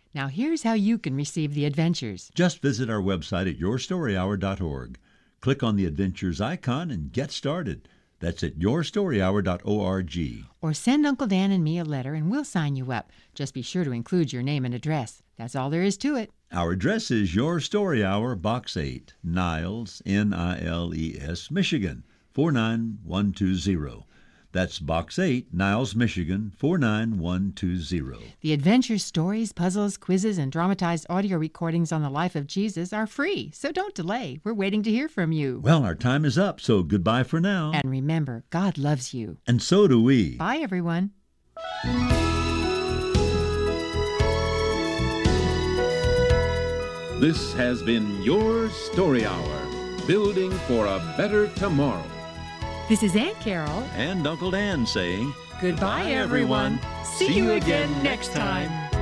Now here's how you can receive the adventures. Just visit our website at yourstoryhour.org. Click on the Adventures icon and get started. That's at yourstoryhour.org. Or send Uncle Dan and me a letter and we'll sign you up. Just be sure to include your name and address. That's all there is to it. Our address is Your Story Hour, Box 8, Niles, Niles, Michigan, 49120. That's Box 8, Niles, Michigan, 49120. The adventure stories, puzzles, quizzes, and dramatized audio recordings on the life of Jesus are free, so don't delay. We're waiting to hear from you. Well, our time is up, so goodbye for now. And remember, God loves you. And so do we. Bye, everyone. This has been Your Story Hour, building for a better tomorrow. This is Aunt Carol. And Uncle Dan saying, Goodbye, everyone. See you again next time.